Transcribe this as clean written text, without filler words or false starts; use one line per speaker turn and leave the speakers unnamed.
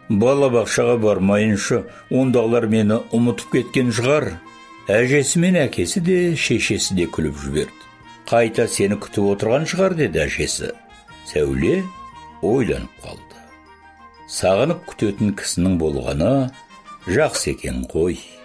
Балабақшаға бармайынша, ондағылар мені ұмытып кеткен шығар. Әжесі мен әкесі де, шешесі де күліп жіберді. Қайта сені күтіп отырған шығар, деді әжесі. Сәуле ойланып қалды. Сағынып күтетін кісінің болғаны жақсы екен ғой.